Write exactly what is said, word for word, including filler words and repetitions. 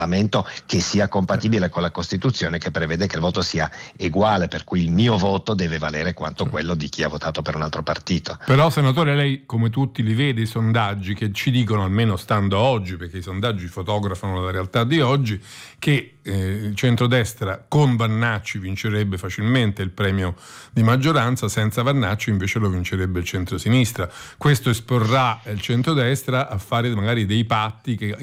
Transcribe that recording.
che sia compatibile con la Costituzione, che prevede che il voto sia uguale, per cui il mio voto deve valere quanto quello di chi ha votato per un altro partito. Però, senatore, lei come tutti li vede i sondaggi che ci dicono, almeno stando oggi, perché i sondaggi fotografano la realtà di oggi, che eh, il centrodestra con Vannacci vincerebbe facilmente il premio di maggioranza, senza Vannacci invece lo vincerebbe il centrosinistra. Questo esporrà il centrodestra a fare magari dei patti che